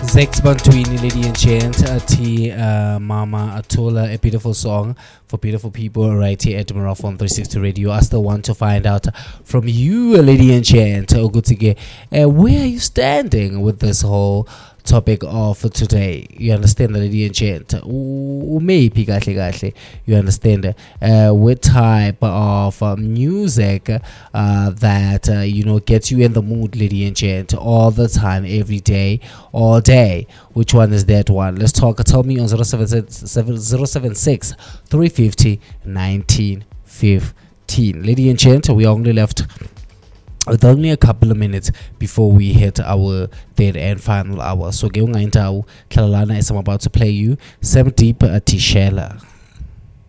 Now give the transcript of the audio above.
Zex Bantwini, Lady Enchant, T Mama Atola, a beautiful song for beautiful people right here at Marathon 360 Radio. I still want to find out from you, Lady Enchant, Ogutige, where are you standing with this whole topic of today? You understand, the Lady Enchant? Maybe you understand what type of music that gets you in the mood, Lady Enchant, all the time, every day, all day. Which one is that one? Let's talk. Tell me on 076 350 1915. Lady Enchant, we only left with only a couple of minutes before we hit our third and final hour. So, I'm about to play you Sam Deep Tishela.